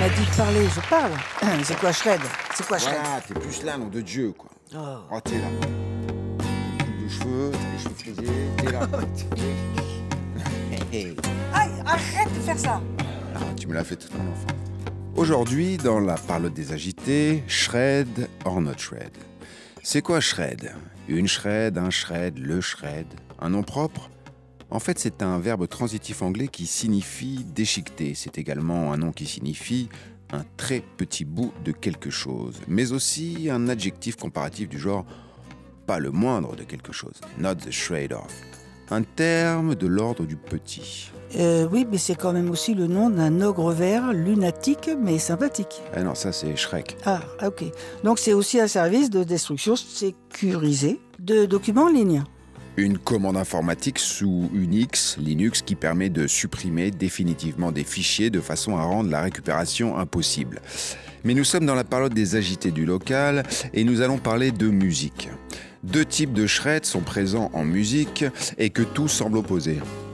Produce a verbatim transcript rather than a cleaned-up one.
m'a dit de parler, je parle. C'est quoi Shred? C'est quoi Shred? Voilà, t'es plus là, nom de Dieu, quoi. Oh. Oh, t'es là. Les cheveux, t'as les cheveux frisés, t'es là. Hey, hey. Aïe, arrête de faire ça. Ah, tu me l'as fait toute mon enfance. Aujourd'hui, dans la parlotte des agités, shred or not shred. C'est quoi shred? Une shred, un shred, le shred, un nom propre? En fait, c'est un verbe transitif anglais qui signifie déchiqueter. C'est également un nom qui signifie un très petit bout de quelque chose, mais aussi un adjectif comparatif du genre pas le moindre de quelque chose, not the shred of. Un terme de l'ordre du petit. Euh, oui, mais c'est quand même aussi le nom d'un ogre vert lunatique, mais sympathique. Ah non, ça c'est Shrek. Ah, ok. Donc c'est aussi un service de destruction sécurisé de documents en ligne. Une commande informatique sous Unix, Linux, qui permet de supprimer définitivement des fichiers de façon à rendre la récupération impossible. Mais nous sommes dans la parlotte des agités du local et nous allons parler de musique. Deux types de shred sont présents en musique et que tout semble opposer.